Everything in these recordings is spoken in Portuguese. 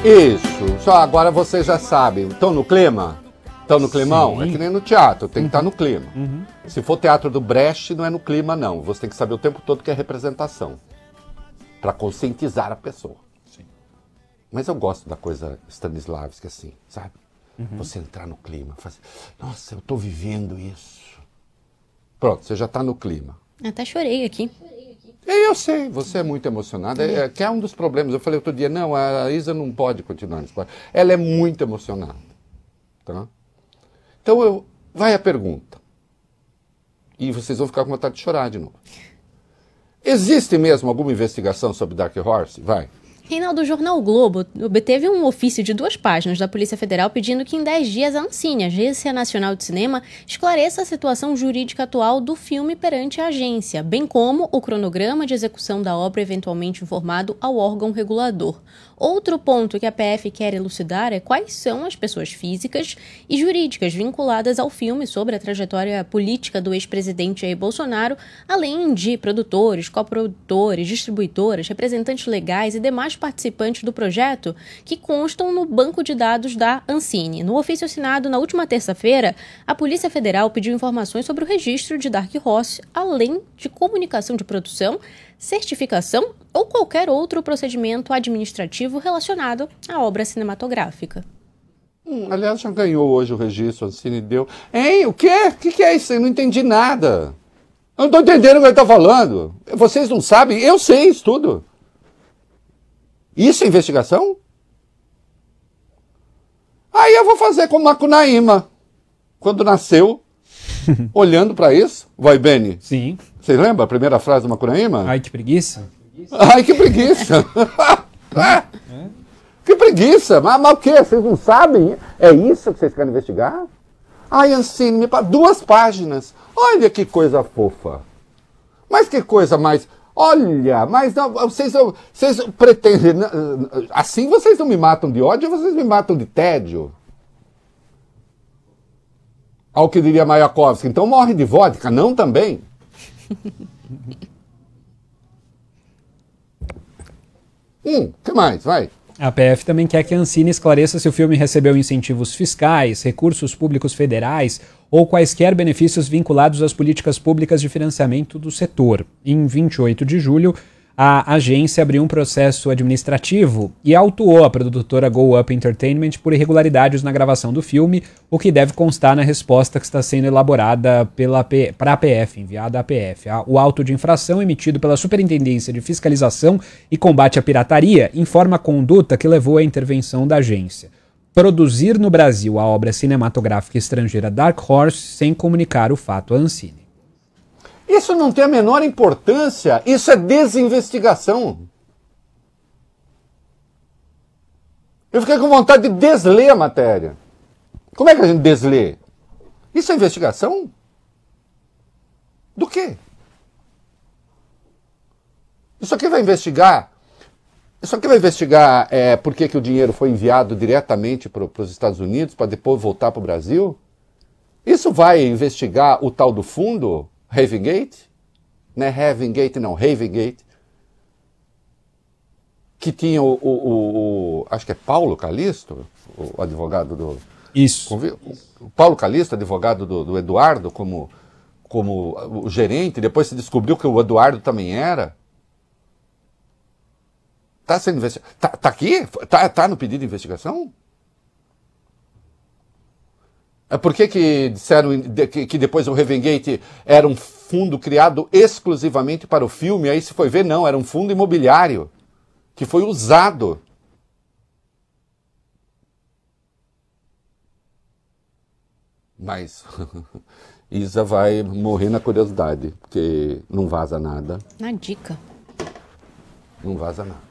Isso, só agora vocês já sabem. Estão no clima? Estão no climão? Sim. É que nem no teatro, tem que estar no clima. Se for teatro do Brecht, não é no clima, não. Você tem que saber o tempo todo que é representação. Para conscientizar a pessoa. Sim. Mas eu gosto da coisa Stanislavski, assim, sabe? Você entrar no clima, fazer, nossa, eu estou vivendo isso. Pronto, você já está no clima. Até chorei aqui. Eu sei, você é muito emocionada, que é um dos problemas. Eu falei outro dia, não, a Isa não pode continuar nesse quadro. Ela é muito emocionada. Tá? Então, vai a pergunta. E vocês vão ficar com vontade de chorar de novo. Existe mesmo alguma investigação sobre Dark Horse? Vai. Reinaldo, o jornal o Globo obteve um ofício de 2 páginas da Polícia Federal pedindo que em 10 dias a Ancine, Agência Nacional de Cinema, esclareça a situação jurídica atual do filme perante a agência, bem como o cronograma de execução da obra eventualmente informado ao órgão regulador. Outro ponto que a PF quer elucidar é quais são as pessoas físicas e jurídicas vinculadas ao filme sobre a trajetória política do ex-presidente Jair Bolsonaro, além de produtores, coprodutores, distribuidoras, representantes legais e demais participantes do projeto que constam no banco de dados da Ancine. No ofício assinado na última terça-feira, a Polícia Federal pediu informações sobre o registro de Dark Horse, além de comunicação de produção, certificação ou qualquer outro procedimento administrativo relacionado à obra cinematográfica. Aliás, já ganhou hoje o registro, a Ancine deu. Hein, o quê? O que é isso? Eu não entendi nada. Eu não estou entendendo o que ele está falando. Vocês não sabem? Eu sei isso tudo. Isso é investigação? Aí eu vou fazer como Macunaíma, quando nasceu, olhando para isso. Vai, Beni? Sim. Você lembra a primeira frase do Macunaíma? Ai, que preguiça. Ai, que preguiça. Que preguiça. Mas o quê? Vocês não sabem? É isso que vocês querem investigar? Ai, Ancine, 2 páginas. Olha que coisa fofa. Mas que coisa mais... Olha, mas não, vocês pretendem... Assim vocês não me matam de ódio, vocês me matam de tédio. Ao que diria Mayakovsky, então morre de vodka, não também? Que mais? Vai. A PF também quer que a Ancine esclareça se o filme recebeu incentivos fiscais, recursos públicos federais ou quaisquer benefícios vinculados às políticas públicas de financiamento do setor. Em 28 de julho, a agência abriu um processo administrativo e autuou a produtora Go Up Entertainment por irregularidades na gravação do filme, o que deve constar na resposta que está sendo elaborada para a PF, enviada à PF. O auto de infração emitido pela Superintendência de Fiscalização e Combate à Pirataria informa a conduta que levou à intervenção da agência. Produzir no Brasil a obra cinematográfica estrangeira Dark Horse sem comunicar o fato à Ancine. Isso não tem a menor importância. Isso é desinvestigação. Eu fiquei com vontade de desler a matéria. Como é que a gente deslê? Isso é investigação? Do quê? Isso aqui vai investigar por que o dinheiro foi enviado diretamente para os Estados Unidos para depois voltar para o Brasil? Isso vai investigar o tal do fundo Havengate? Não é Havengate, não, Havengate. Que tinha acho que é Paulo Calisto, o advogado do... Isso. O Paulo Calisto, advogado do Eduardo, como o gerente. Depois se descobriu que o Eduardo também era. Está sendo investigado. Tá aqui? Tá no pedido de investigação? Por que disseram que depois o Havengate era um fundo criado exclusivamente para o filme? Aí se foi ver, não, era um fundo imobiliário que foi usado. Mas Isa vai morrer na curiosidade, porque não vaza nada. Na dica. Não vaza nada.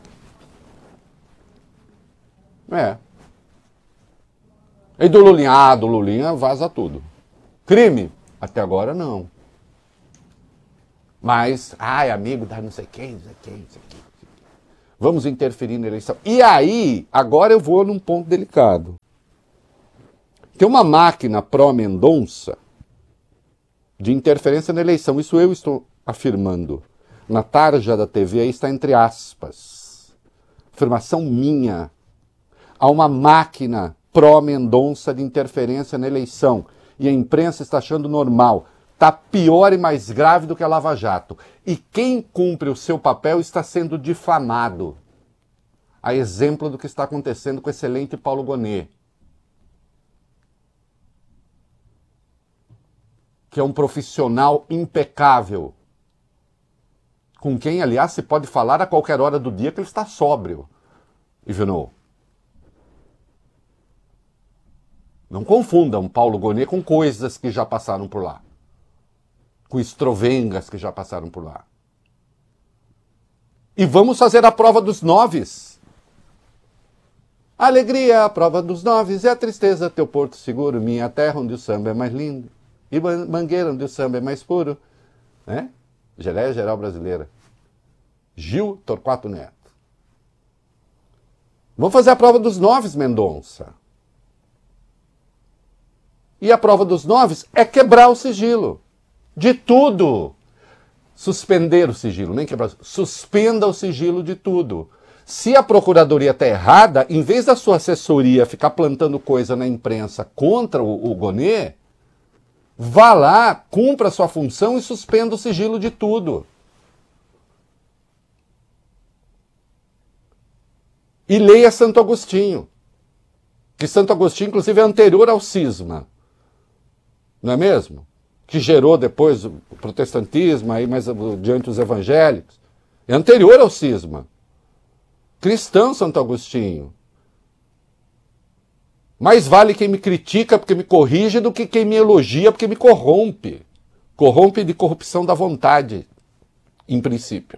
É. E do Lulinha vaza tudo. Crime? Até agora não. Mas, amigo da não sei quem. Vamos interferir na eleição. E aí, agora eu vou num ponto delicado. Tem uma máquina pró-Mendonça de interferência na eleição. Isso eu estou afirmando. Na tarja da TV aí está entre aspas. Afirmação minha. Há uma máquina pró-Mendonça de interferência na eleição. E a imprensa está achando normal. Está pior e mais grave do que a Lava Jato. E quem cumpre o seu papel está sendo difamado. A exemplo do que está acontecendo com o excelente Paulo Gonet, que é um profissional impecável, com quem, aliás, se pode falar a qualquer hora do dia que ele está sóbrio. Ivanov. Não confundam Paulo Gonet com coisas que já passaram por lá. Com estrovengas que já passaram por lá. E vamos fazer a prova dos 9. A alegria, a prova dos 9, e a tristeza, teu porto seguro, minha terra onde o samba é mais lindo, e Mangueira onde o samba é mais puro. Né? Geleia Geral Brasileira. Gil Torquato Neto. Vamos fazer a prova dos 9, Mendonça. E a prova dos 9 é quebrar o sigilo. De tudo. Suspender o sigilo, nem quebrar. Suspenda o sigilo de tudo. Se a procuradoria está errada, em vez da sua assessoria ficar plantando coisa na imprensa contra o Gonet, vá lá, cumpra a sua função e suspenda o sigilo de tudo. E leia Santo Agostinho. Que Santo Agostinho, inclusive, é anterior ao cisma. Não é mesmo? Que gerou depois o protestantismo, aí mais diante os evangélicos. É anterior ao cisma. Cristão Santo Agostinho. Mais vale quem me critica porque me corrige do que quem me elogia porque me corrompe. Corrompe de corrupção da vontade, em princípio.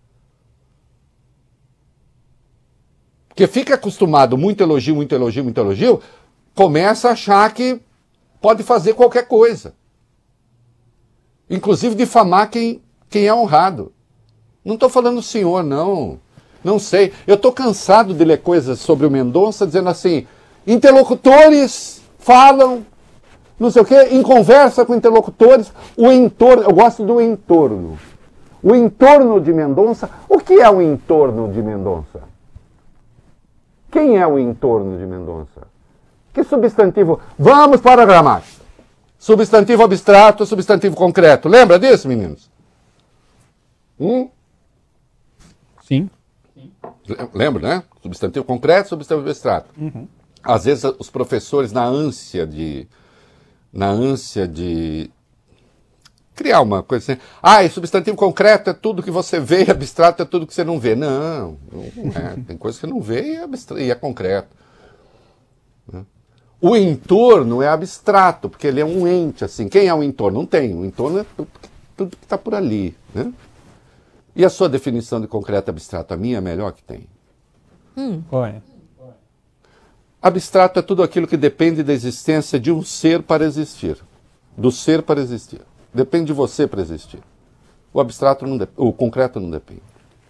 Porque fica acostumado, muito elogio, muito elogio, muito elogio, começa a achar que pode fazer qualquer coisa. Inclusive difamar quem é honrado. Não estou falando do senhor, não. Não sei. Eu estou cansado de ler coisas sobre o Mendonça dizendo assim, interlocutores falam, não sei o quê, em conversa com interlocutores, o entorno, eu gosto do entorno. O entorno de Mendonça, o que é o entorno de Mendonça? Quem é o entorno de Mendonça? Que substantivo? Vamos para a gramática. Substantivo abstrato, substantivo concreto. Lembra disso, meninos? Sim. Lembra, né? Substantivo concreto, substantivo abstrato. Uhum. Às vezes os professores, na ânsia de criar uma coisa assim, substantivo concreto é tudo que você vê e abstrato é tudo que você não vê. Não é. Tem coisa que você não vê e é concreto. O entorno é abstrato, porque ele é um ente, assim. Quem é o entorno? Não tem. O entorno é tudo que está por ali, né? E a sua definição de concreto e abstrato? A minha é a melhor que tem. Qual é? Abstrato é tudo aquilo que depende da existência de um ser para existir. Do ser para existir. Depende de você para existir. O abstrato o concreto não depende.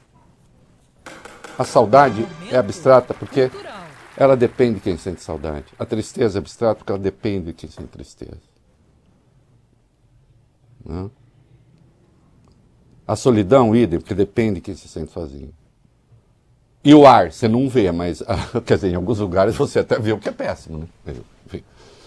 A saudade é abstrata porque ela depende de quem sente saudade. A tristeza é abstrata porque ela depende de quem sente tristeza. Não? A solidão, idem, porque depende de quem se sente sozinho. E o ar, você não vê, mas, quer dizer, em alguns lugares você até vê o que é péssimo, né? Enfim.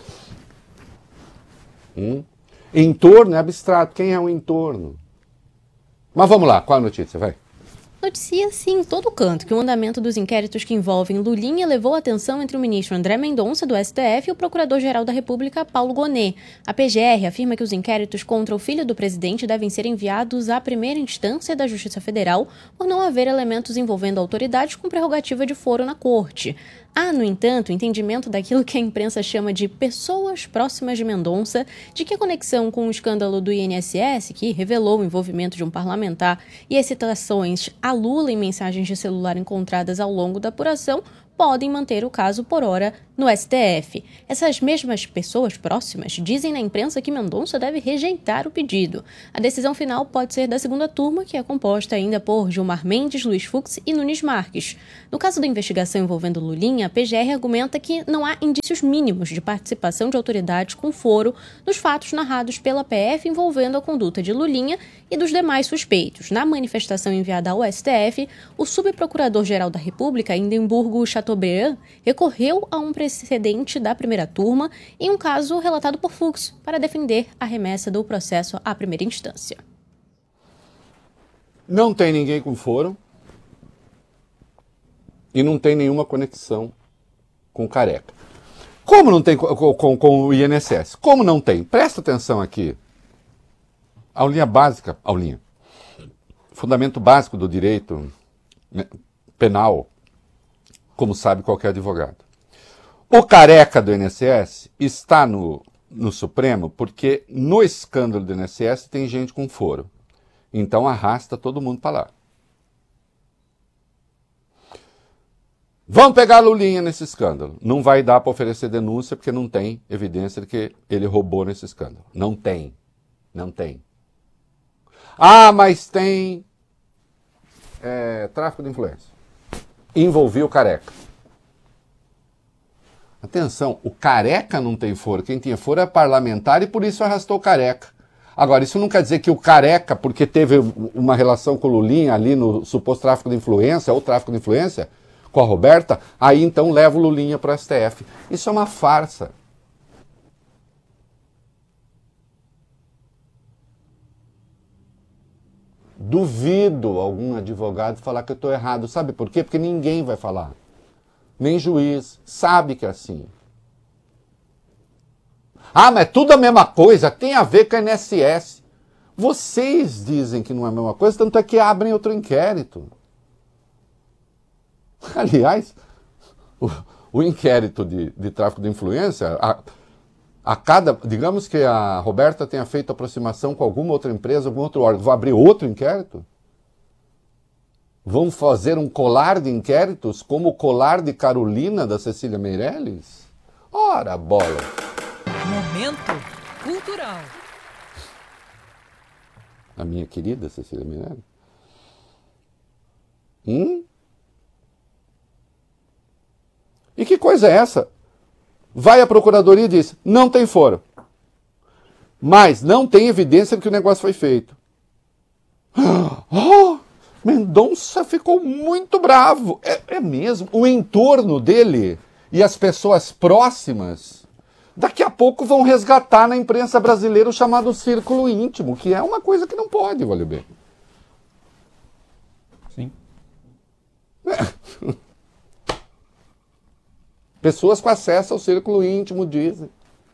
Entorno é abstrato. Quem é o entorno? Mas vamos lá, qual a notícia? Vai. Noticia-se em todo canto que o andamento dos inquéritos que envolvem Lulinha levou a atenção entre o ministro André Mendonça, do STF, e o procurador-geral da República, Paulo Gonet. A PGR afirma que os inquéritos contra o filho do presidente devem ser enviados à primeira instância da Justiça Federal por não haver elementos envolvendo autoridades com prerrogativa de foro na corte. Há, no entanto, entendimento daquilo que a imprensa chama de pessoas próximas de Mendonça, de que a conexão com o escândalo do INSS, que revelou o envolvimento de um parlamentar, e as citações a Lula em mensagens de celular encontradas ao longo da apuração, podem manter o caso por hora no STF. Essas mesmas pessoas próximas dizem na imprensa que Mendonça deve rejeitar o pedido. A decisão final pode ser da segunda turma, que é composta ainda por Gilmar Mendes, Luiz Fux e Nunes Marques. No caso da investigação envolvendo Lulinha, a PGR argumenta que não há indícios mínimos de participação de autoridades com foro nos fatos narrados pela PF envolvendo a conduta de Lulinha e dos demais suspeitos. Na manifestação enviada ao STF, o subprocurador-geral da República, Indemburgo Chateaubriand, Chateaubriand recorreu a um precedente da primeira turma em um caso relatado por Fux para defender a remessa do processo à primeira instância. Não tem ninguém com foro e não tem nenhuma conexão com Careca. Como não tem com o INSS? Como não tem? Presta atenção aqui. Aulinha básica, fundamento básico do direito penal, como sabe qualquer advogado. O Careca do INSS está no Supremo porque no escândalo do INSS tem gente com foro. Então arrasta todo mundo para lá. Vamos pegar a Lulinha nesse escândalo. Não vai dar para oferecer denúncia porque não tem evidência de que ele roubou nesse escândalo. Não tem. Não tem. Ah, mas tem tráfico de influência. Envolveu o Careca. Atenção, o Careca não tem foro. Quem tinha foro é parlamentar e por isso arrastou o Careca. Agora, isso não quer dizer que o Careca, porque teve uma relação com o Lulinha ali no suposto tráfico de influência, ou tráfico de influência, com a Roberta, aí então leva o Lulinha para o STF. Isso é uma farsa. Duvido algum advogado falar que eu estou errado. Sabe por quê? Porque ninguém vai falar. Nem juiz. Sabe que é assim. Ah, mas é tudo a mesma coisa. Tem a ver com a INSS. Vocês dizem que não é a mesma coisa, tanto é que abrem outro inquérito. Aliás, o inquérito de tráfico de influência, digamos que a Roberta tenha feito aproximação com alguma outra empresa, algum outro órgão, vou abrir outro inquérito? Vão fazer um colar de inquéritos como o colar de Carolina da Cecília Meirelles? Ora, bola! Momento cultural. A minha querida Cecília Meirelles? E que coisa é essa? Vai à procuradoria e diz, não tem foro. Mas não tem evidência de que o negócio foi feito. Oh, Mendonça ficou muito bravo. É mesmo. O entorno dele e as pessoas próximas, daqui a pouco vão resgatar na imprensa brasileira o chamado círculo íntimo, que é uma coisa que não pode, vale bem. Sim. Pessoas com acesso ao círculo íntimo dizem.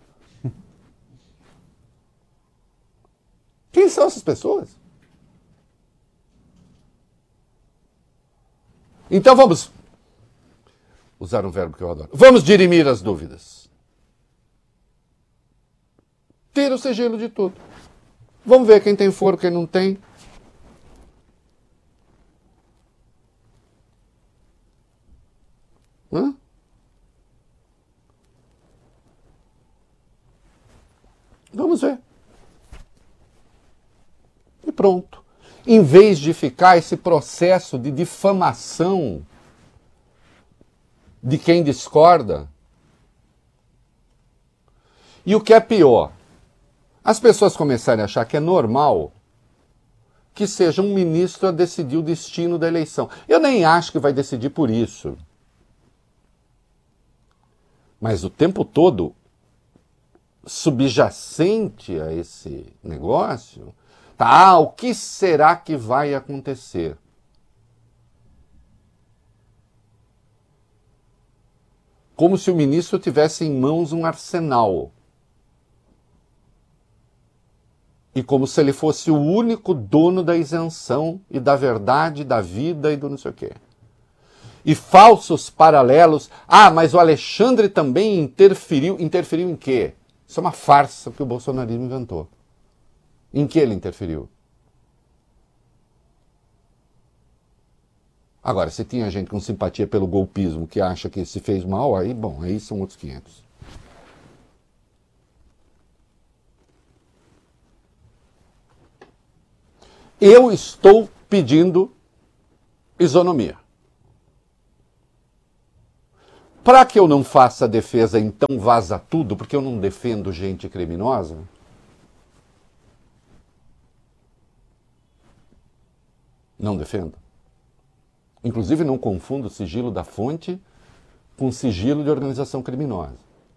Quem são essas pessoas? Então vamos usar um verbo que eu adoro. Vamos dirimir as dúvidas. Tira o sigilo de tudo. Vamos ver quem tem foro, quem não tem. Hã? Vamos ver. E pronto. Em vez de ficar esse processo de difamação de quem discorda. E o que é pior, as pessoas começarem a achar que é normal que seja um ministro a decidir o destino da eleição. Eu nem acho que vai decidir por isso. Mas o tempo todo, subjacente a esse negócio, tá, o que será que vai acontecer? Como se o ministro tivesse em mãos um arsenal. E como se ele fosse o único dono da isenção e da verdade, da vida e do não sei o quê. E falsos paralelos. Ah, mas o Alexandre também interferiu. Interferiu em quê? Isso é uma farsa que o bolsonarismo inventou. Em que ele interferiu? Agora, se tinha gente com simpatia pelo golpismo que acha que se fez mal, aí, bom, aí são outros 500. Eu estou pedindo isonomia. Para que eu não faça a defesa, então vaza tudo, porque eu não defendo gente criminosa. Não defendo. Inclusive não confundo o sigilo da fonte com sigilo de organização criminosa.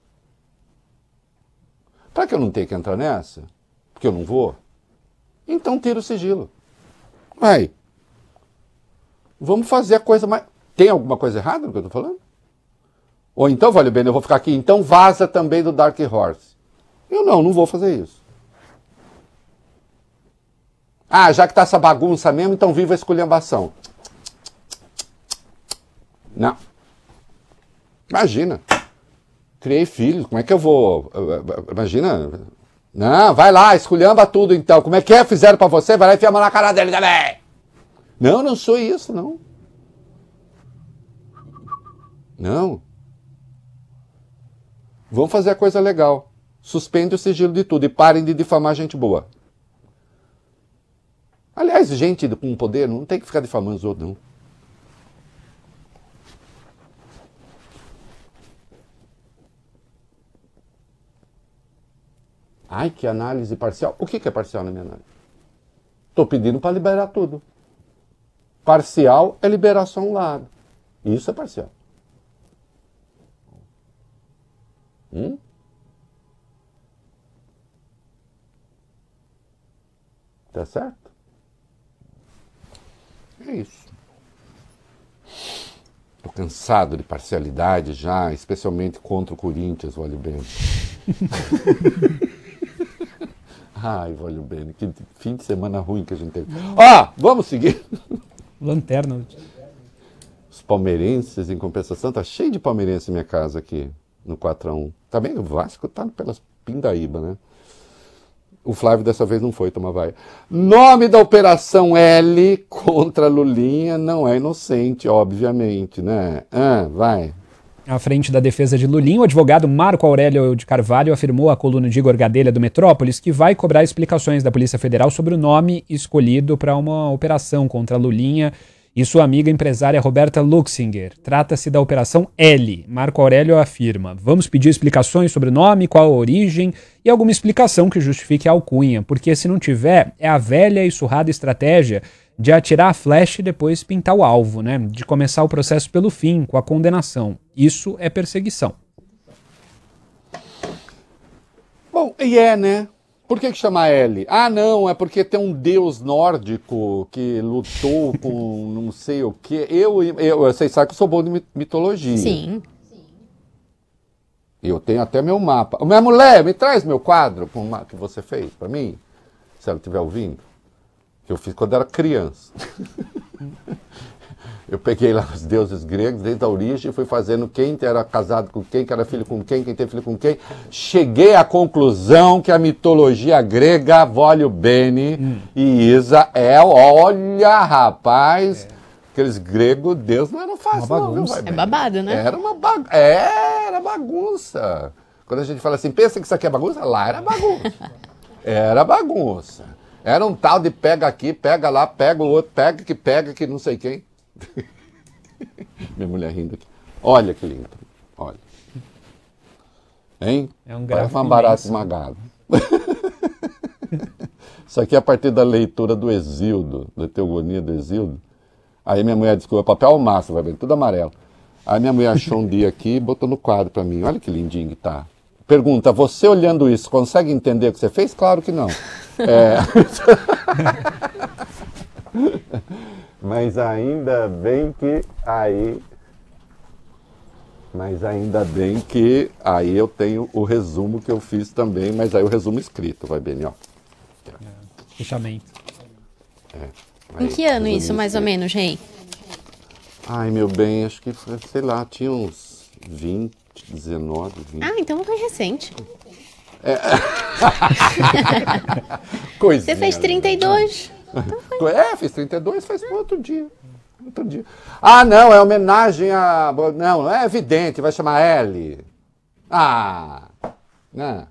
Para que eu não tenha que entrar nessa, porque eu não vou, então tira o sigilo. Vai. Vamos fazer a coisa mais... Tem alguma coisa errada no que eu estou falando? Ou então, vale bem, eu vou ficar aqui, então vaza também do Dark Horse. Eu não vou fazer isso. Ah, já que tá essa bagunça mesmo, então viva a esculhambação. Não. Imagina. Criei filhos, como é que eu vou... Imagina. Não, vai lá, esculhamba tudo então. Como é que é? Fizeram pra você? Vai lá e enfia a mão na cara dele também. Não sou isso, não. Não. Vamos fazer a coisa legal. Suspende o sigilo de tudo e parem de difamar gente boa. Aliás, gente com poder não tem que ficar difamando os outros, não. Ai, que análise parcial. O que é parcial na minha análise? Estou pedindo para liberar tudo. Parcial é liberar só um lado. Isso é parcial. Tá certo? É isso. Tô cansado de parcialidade já, especialmente contra o Corinthians, Vale Bene. Ai, Vale Bene, que fim de semana ruim que a gente teve. Vamos seguir. Lanterna. Os palmeirenses, em compensação, tá cheio de palmeirense em minha casa aqui, no 4x1. Tá bem? O Vasco tá pelas pindaíba, né? O Flávio dessa vez não foi tomar vaia. Nome da Operação L contra Lulinha não é inocente, obviamente, né? Vai. À frente da defesa de Lulinha, o advogado Marco Aurélio de Carvalho afirmou à coluna de Igor Gadelha do Metrópolis que vai cobrar explicações da Polícia Federal sobre o nome escolhido para uma operação contra Lulinha e sua amiga empresária Roberta Luxinger. Trata-se da Operação L. Marco Aurélio afirma: vamos pedir explicações sobre o nome, qual a origem e alguma explicação que justifique a alcunha, porque se não tiver, é a velha e surrada estratégia de atirar a flecha e depois pintar o alvo, né? De começar o processo pelo fim, com a condenação. Isso é perseguição. Bom, né? Por que chama L? Não, é porque tem um deus nórdico que lutou com não sei o quê. Vocês sabem que eu sou bom de mitologia. Sim. Eu tenho até meu mapa. Minha mulher, me traz meu quadro que você fez para mim, se ela estiver ouvindo. Que eu fiz quando era criança. Eu peguei lá os deuses gregos, desde a origem, fui fazendo quem era casado com quem era filho com quem teve filho com quem. Cheguei à conclusão que a mitologia grega, Vólio Bene e Isa olha, rapaz, aqueles gregos, Deus não era fácil, não. É babado, né? Era bagunça. Quando a gente fala assim, pensa que isso aqui é bagunça? Lá era bagunça. Era bagunça. Era um tal de pega aqui, pega lá, pega o outro, pega que não sei quem. Minha mulher rindo aqui. Olha que lindo. Olha. Hein? É um Parece gráfico uma barata imenso. esmagada. Isso aqui é a partir da leitura do Exildo, da teogonia do Exildo. Aí minha mulher descobriu papel massa, vai ver, tudo amarelo. Aí minha mulher achou um dia aqui e botou no quadro pra mim. Olha que lindinho que tá. Pergunta, você olhando isso, consegue entender o que você fez? Claro que não. Mas ainda bem que aí eu tenho o resumo que eu fiz também, mas aí o resumo escrito, vai bem, ó. Fechamento. Em que ano isso, mais ou menos, Rei? Ai, meu bem, acho que, sei lá, tinha uns 20, 19, 20. Então não foi recente. Coisinha. Você fez 32? Fiz 32, faz outro dia. Não, é homenagem a... Não é evidente, vai chamar L. Né?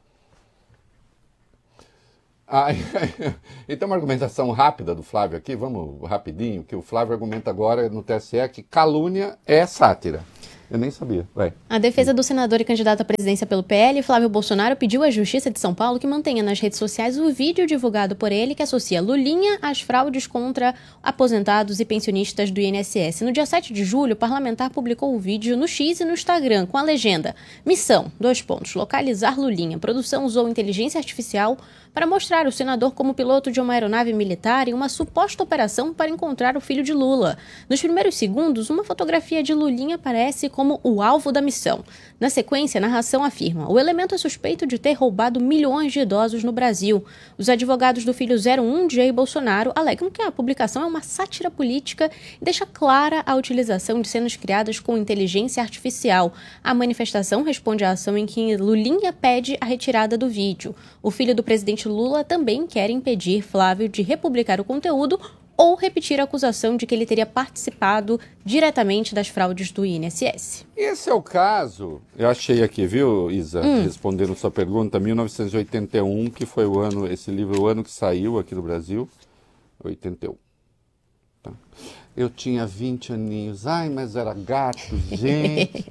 Então uma argumentação rápida do Flávio aqui, vamos rapidinho, que o Flávio argumenta agora no TSE que calúnia é sátira. Eu nem sabia. Vai. A defesa do senador e candidato à presidência pelo PL, Flávio Bolsonaro, pediu à Justiça de São Paulo que mantenha nas redes sociais o vídeo divulgado por ele que associa Lulinha às fraudes contra aposentados e pensionistas do INSS. No dia 7 de julho, o parlamentar publicou o vídeo no X e no Instagram com a legenda: Missão, : localizar Lulinha. A produção usou inteligência artificial para mostrar o senador como piloto de uma aeronave militar em uma suposta operação para encontrar o filho de Lula. Nos primeiros segundos, uma fotografia de Lulinha aparece como o alvo da missão. Na sequência, a narração afirma: o elemento é suspeito de ter roubado milhões de idosos no Brasil. Os advogados do filho 01 de Jair Bolsonaro alegam que a publicação é uma sátira política e deixa clara a utilização de cenas criadas com inteligência artificial. A manifestação responde à ação em que Lulinha pede a retirada do vídeo. O filho do presidente Lula também quer impedir Flávio de republicar o conteúdo ou repetir a acusação de que ele teria participado diretamente das fraudes do INSS. Esse é o caso, eu achei aqui, viu, Isa, respondendo sua pergunta, 1981, que foi o ano, esse livro, o ano que saiu aqui no Brasil, 81. Tá. Eu tinha 20 aninhos, ai, mas era gato, gente.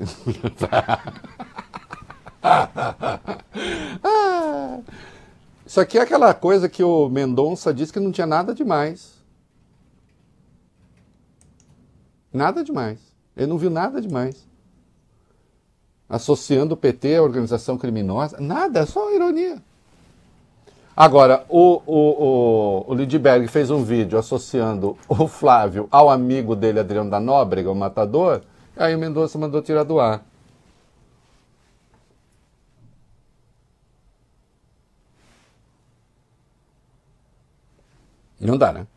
Isso aqui é aquela coisa que o Mendonça disse que não tinha nada demais. Nada demais. Ele não viu nada demais. Associando o PT à organização criminosa. Nada, é só ironia. Agora, o Lindbergh fez um vídeo associando o Flávio ao amigo dele, Adriano da Nóbrega, o matador. Aí o Mendonça mandou tirar do ar. Não dá, né?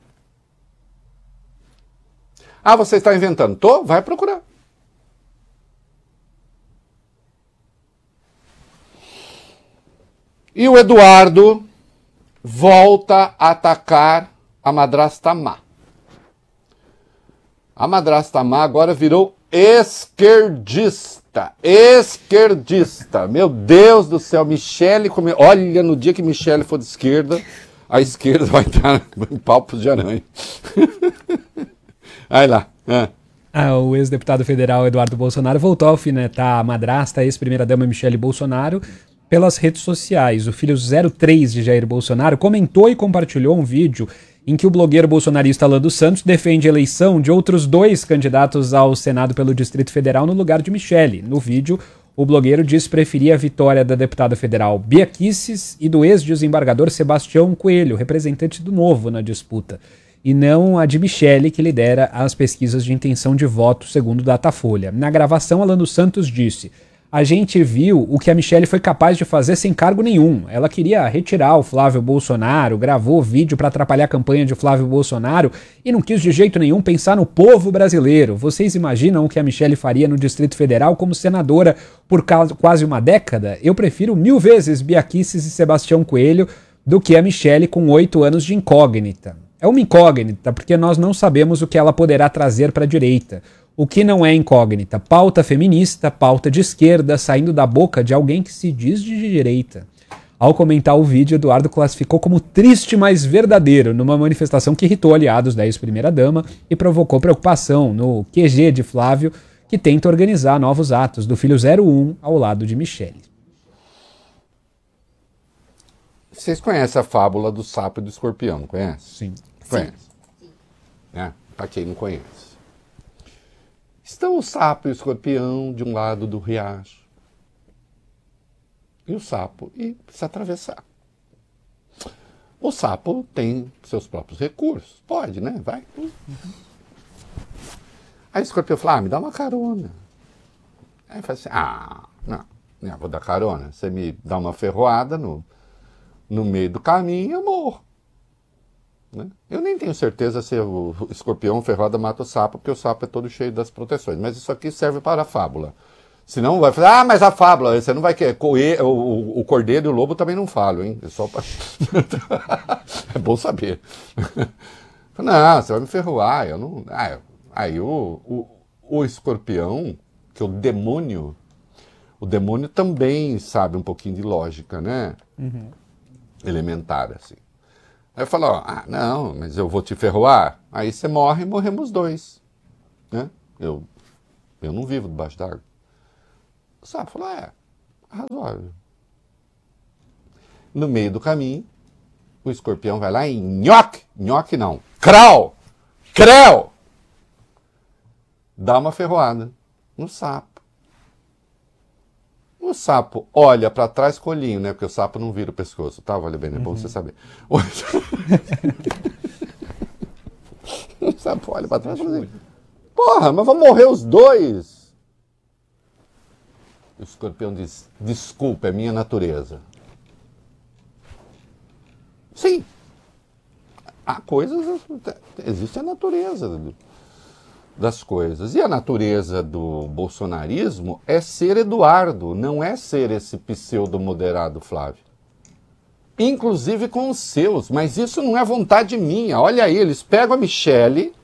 Ah, você está inventando. Tô? Vai procurar. E o Eduardo volta a atacar a madrasta má. A madrasta má agora virou esquerdista. Esquerdista. Meu Deus do céu, Michele... Olha, no dia que Michele for de esquerda, a esquerda vai estar em palpos de aranha. Aí lá. O ex-deputado federal Eduardo Bolsonaro voltou a alfinetar a madrasta, a ex-primeira-dama Michele Bolsonaro, pelas redes sociais. O filho 03 de Jair Bolsonaro comentou e compartilhou um vídeo em que o blogueiro bolsonarista Alan dos Santos defende a eleição de outros 2 candidatos ao Senado pelo Distrito Federal no lugar de Michele. No vídeo, o blogueiro diz preferir a vitória da deputada federal Bia Kicis e do ex-desembargador Sebastião Coelho, representante do Novo na disputa, e não a de Michele, que lidera as pesquisas de intenção de voto, segundo Datafolha. Na gravação, Alan dos Santos disse: a gente viu o que a Michele foi capaz de fazer sem cargo nenhum. Ela queria retirar o Flávio Bolsonaro, gravou vídeo para atrapalhar a campanha de Flávio Bolsonaro e não quis de jeito nenhum pensar no povo brasileiro. Vocês imaginam o que a Michele faria no Distrito Federal como senadora por quase uma década? Eu prefiro 1000 vezes Bia Kicis e Sebastião Coelho do que a Michele com 8 anos de incógnita. É uma incógnita, porque nós não sabemos o que ela poderá trazer para a direita. O que não é incógnita? Pauta feminista, pauta de esquerda, saindo da boca de alguém que se diz de direita. Ao comentar o vídeo, Eduardo classificou como triste, mas verdadeiro, numa manifestação que irritou aliados da ex-primeira-dama e provocou preocupação no QG de Flávio, que tenta organizar novos atos do filho 01 ao lado de Michele. Vocês conhecem a fábula do sapo e do escorpião, não conhecem? Sim. Conhece? Para quem não conhece. Estão o sapo e o escorpião de um lado do riacho. E o sapo precisa atravessar. O sapo tem seus próprios recursos. Pode, né? Vai. Aí o escorpião fala: me dá uma carona. Aí fala assim: não vou dar carona. Você me dá uma ferroada no meio do caminho, eu morro. Né? Eu nem tenho certeza se o escorpião ferroada mata o sapo, porque o sapo é todo cheio das proteções. Mas isso aqui serve para a fábula. Senão vai falar: mas a fábula, você não vai querer. O cordeiro e o lobo também não falam, hein? É só pra... É bom saber. Não, você vai me ferroar. Eu não... Aí o escorpião, que é o demônio também sabe um pouquinho de lógica, né? Uhum. Elementar, assim. Aí fala: não, mas eu vou te ferroar. Aí você morre e morremos 2. Né? Eu não vivo debaixo d'água. O sapo falou, razoável. No meio do caminho, o escorpião vai lá e nhoque, nhoque não, crau, creu, dá uma ferroada no sapo. O sapo olha para trás com o olhinho, né? Porque o sapo não vira o pescoço, tá? Olha bem, é bom você saber. O sapo olha para trás e fala assim, porra, mas vão morrer os dois. O escorpião diz, desculpa, é minha natureza. Sim, há coisas, existe a natureza das coisas. E a natureza do bolsonarismo é ser Eduardo, não é ser esse pseudo-moderado Flávio. Inclusive com os seus, mas isso não é vontade minha. Olha aí, eles pegam a Michele.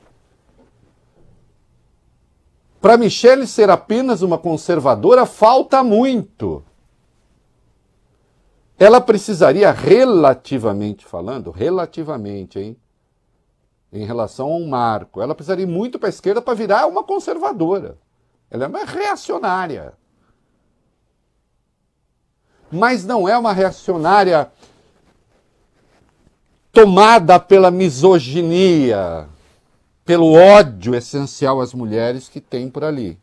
Para Michele ser apenas uma conservadora, falta muito. Ela precisaria, relativamente falando, hein? Em relação a um marco, ela precisaria ir muito para a esquerda para virar uma conservadora. Ela é uma reacionária. Mas não é uma reacionária tomada pela misoginia, pelo ódio essencial às mulheres que tem por ali.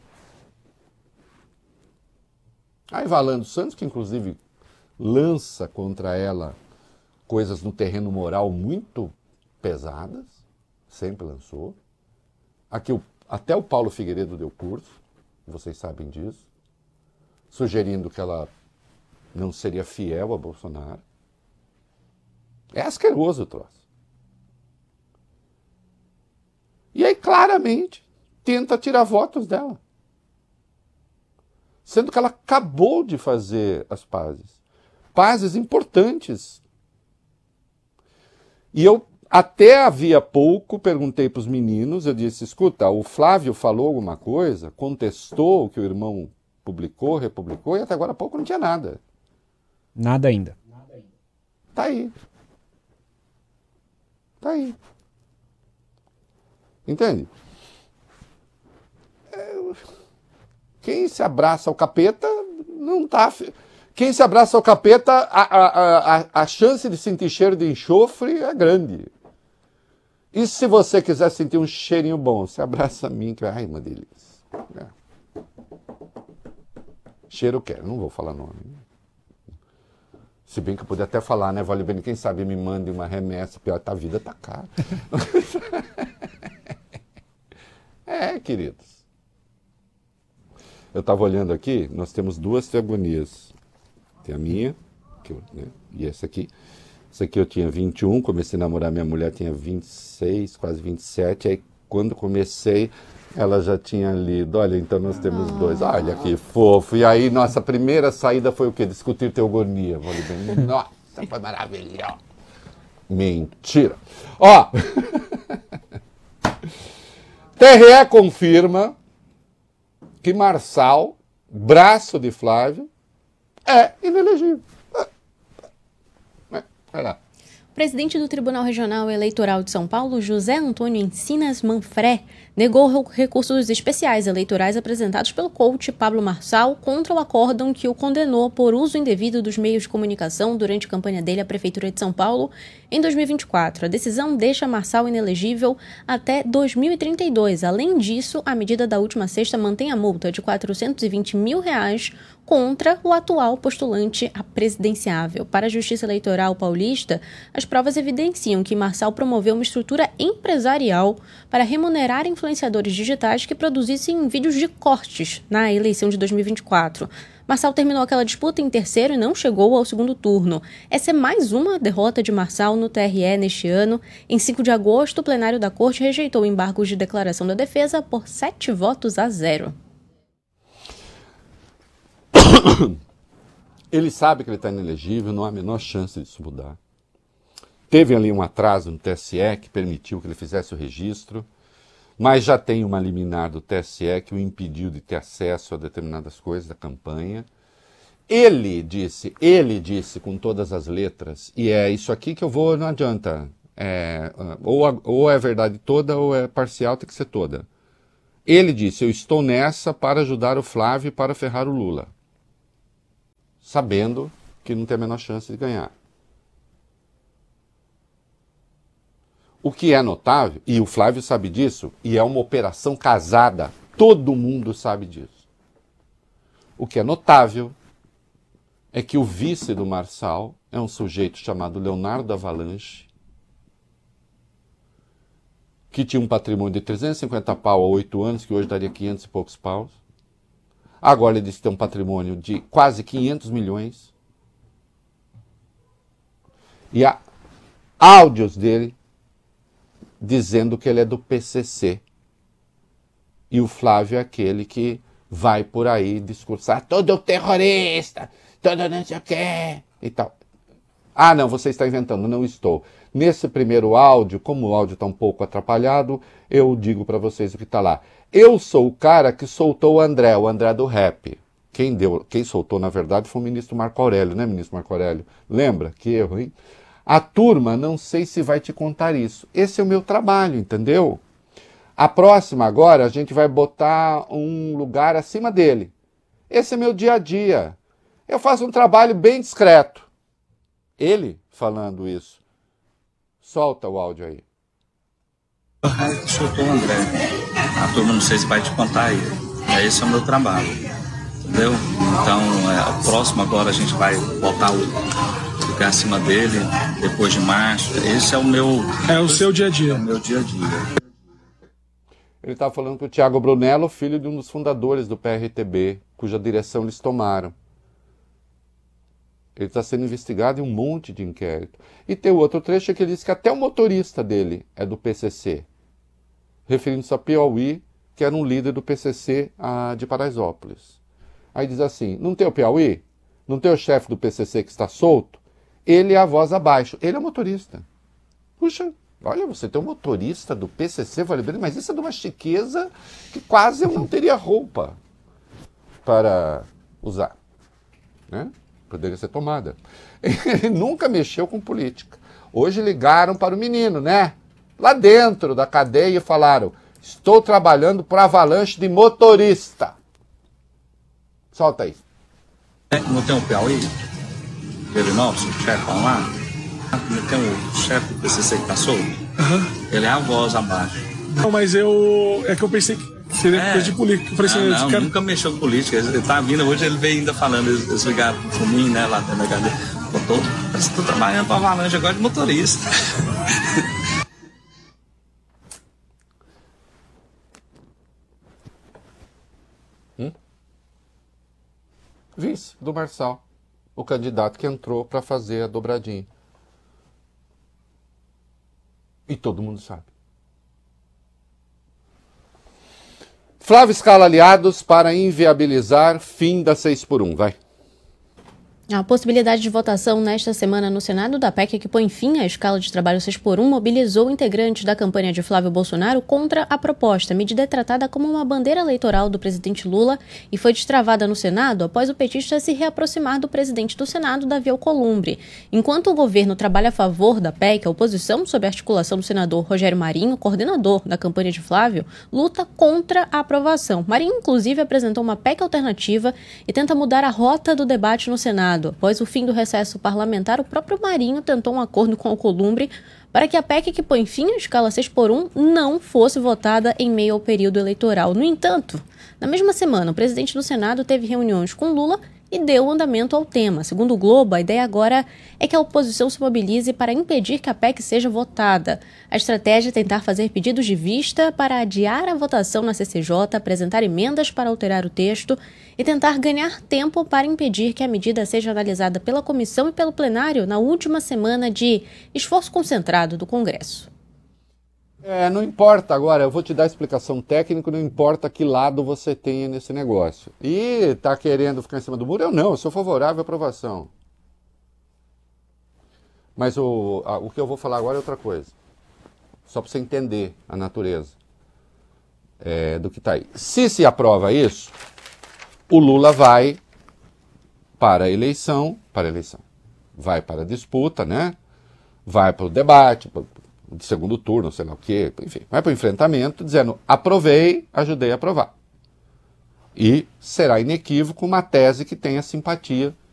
A Evalando Santos, que inclusive lança contra ela coisas no terreno moral muito pesadas, sempre lançou. Aqui até o Paulo Figueiredo deu curso, vocês sabem disso, sugerindo que ela não seria fiel a Bolsonaro. É asqueroso o troço. E aí, claramente, tenta tirar votos dela. Sendo que ela acabou de fazer as pazes. Pazes importantes. E eu, até havia pouco, perguntei para os meninos, eu disse, escuta, o Flávio falou alguma coisa, contestou o que o irmão publicou, republicou, e até agora há pouco não tinha nada. Nada ainda. Tá aí. Tá aí. Entende? Quem se abraça ao capeta não tá... Quem se abraça ao capeta, a chance de sentir cheiro de enxofre é grande. E se você quiser sentir um cheirinho bom, se abraça a mim, que ai, uma delícia. Cheiro quero, não vou falar nome. Se bem que eu podia até falar, né, Vale Bem, quem sabe me mande uma remessa, pior, a vida tá cara. Queridos. Eu estava olhando aqui, nós temos duas teogonias. Tem a minha, e essa aqui. Essa aqui eu tinha 21, comecei a namorar minha mulher, tinha 26, quase 27. Aí quando comecei, ela já tinha lido. Olha, então nós temos dois. Olha que fofo. E aí nossa primeira saída foi o quê? Discutir teogonia. Nossa, foi maravilhoso. Mentira. Ó, TRE confirma que Marçal, braço de Flávio, é inelegível. Vai lá. O presidente do Tribunal Regional Eleitoral de São Paulo, José Antônio Encinas Manfré, negou recursos especiais eleitorais apresentados pelo coach Pablo Marçal contra o acórdão que o condenou por uso indevido dos meios de comunicação durante a campanha dele à Prefeitura de São Paulo em 2024. A decisão deixa Marçal inelegível até 2032. Além disso, a medida da última sexta mantém a multa de R$ 420 mil contra o atual postulante a presidenciável. Para a Justiça Eleitoral paulista, as provas evidenciam que Marçal promoveu uma estrutura empresarial para remunerar influenciadores digitais que produzissem vídeos de cortes na eleição de 2024. Marçal terminou aquela disputa em terceiro e não chegou ao segundo turno. Essa é mais uma derrota de Marçal no TRE neste ano. Em 5 de agosto, o plenário da Corte rejeitou embargos de declaração da defesa por 7-0. Ele sabe que ele está inelegível, não há a menor chance disso mudar. Teve ali um atraso no TSE que permitiu que ele fizesse o registro, mas já tem uma liminar do TSE que o impediu de ter acesso a determinadas coisas da campanha. Ele disse com todas as letras, e é isso aqui que eu vou, não adianta, ou é verdade toda ou é parcial, tem que ser toda. Ele disse, eu estou nessa para ajudar o Flávio e para ferrar o Lula. Sabendo que não tem a menor chance de ganhar. O que é notável, e o Flávio sabe disso, e é uma operação casada, todo mundo sabe disso. O que é notável é que o vice do Marçal é um sujeito chamado Leonardo Avalanche, que tinha um patrimônio de 350 pau há 8 anos, que hoje daria 500 e poucos paus. Agora ele diz que tem um patrimônio de quase 500 milhões. E há áudios dele dizendo que ele é do PCC. E o Flávio é aquele que vai por aí discursar todo terrorista, todo não sei o quê e tal. Ah, não, você está inventando. Não estou. Nesse primeiro áudio, como o áudio está um pouco atrapalhado, eu digo para vocês o que está lá. Eu sou o cara que soltou o André do rap. Quem soltou, na verdade, foi o ministro Marco Aurélio, né, ministro Marco Aurélio? Lembra? Que erro, hein? A turma, não sei se vai te contar isso. Esse é o meu trabalho, entendeu? A próxima agora, a gente vai botar um lugar acima dele. Esse é meu dia a dia. Eu faço um trabalho bem discreto. Ele falando isso. Solta o áudio aí. Soltou o André. A turma não sei se vai te contar aí. Esse é o meu trabalho. Entendeu? Então, o próximo agora a gente vai botar o lugar acima dele, depois de março. Esse é o meu... É o seu dia a dia. É o meu dia a dia. Ele estava falando que o Thiago Brunello, filho de um dos fundadores do PRTB, cuja direção eles tomaram. Ele está sendo investigado em um monte de inquérito. E tem o outro trecho que ele diz que até o motorista dele é do PCC, referindo-se a Piauí, que era um líder do PCC de Paraisópolis. Aí diz assim, não tem o Piauí? Não tem o chefe do PCC que está solto? Ele é a voz abaixo. Ele é o motorista. Puxa, olha, você tem um motorista do PCC, vale bem, mas isso é de uma chiqueza que quase eu não teria roupa para usar, né? Poderia ser tomada. Ele nunca mexeu com política. Hoje ligaram para o menino, né? Lá dentro da cadeia e falaram, estou trabalhando para Avalanche de motorista. Solta aí. Não tem o Piauí? Ele nosso, o chefe lá? Não tem o chefe do PCC que está solto? Uhum. Ele é a voz abaixo. Não, mas é que eu pensei que seria coisa de política. Não, nunca mexeu com política. Ele tá vindo hoje, ele veio ainda falando, eles ligaram pro mim, né, lá dentro da cadeia. Parece que tô trabalhando pra Avalanche agora de motorista. Vice do Marçal, o candidato que entrou para fazer a dobradinha. E todo mundo sabe. Flávio escala aliados para inviabilizar fim da 6x1. Vai. A possibilidade de votação nesta semana no Senado da PEC que põe fim à escala de trabalho 6x1 mobilizou integrantes da campanha de Flávio Bolsonaro contra a proposta. A medida é tratada como uma bandeira eleitoral do presidente Lula e foi destravada no Senado após o petista se reaproximar do presidente do Senado, Davi Alcolumbre. Enquanto o governo trabalha a favor da PEC, a oposição, sob a articulação do senador Rogério Marinho, coordenador da campanha de Flávio, luta contra a aprovação. Marinho, inclusive, apresentou uma PEC alternativa e tenta mudar a rota do debate no Senado. Após o fim do recesso parlamentar, o próprio Marinho tentou um acordo com Alcolumbre para que a PEC que põe fim à escala 6x1 não fosse votada em meio ao período eleitoral. No entanto, na mesma semana, o presidente do Senado teve reuniões com Lula e deu andamento ao tema. Segundo o Globo, a ideia agora é que a oposição se mobilize para impedir que a PEC seja votada. A estratégia é tentar fazer pedidos de vista para adiar a votação na CCJ, apresentar emendas para alterar o texto e tentar ganhar tempo para impedir que a medida seja analisada pela comissão e pelo plenário na última semana de esforço concentrado do Congresso. Não importa agora, eu vou te dar a explicação técnica, não importa que lado você tenha nesse negócio. E tá querendo ficar em cima do muro? Eu sou favorável à aprovação. Mas o que eu vou falar agora é outra coisa. Só para você entender a natureza do que está aí. Se aprova isso, o Lula vai para a eleição, vai para a disputa, né? Vai para o debate, de segundo turno, sei lá o quê, enfim, vai para o enfrentamento dizendo, aprovei, ajudei a aprovar. E será inequívoco uma tese que tenha simpatia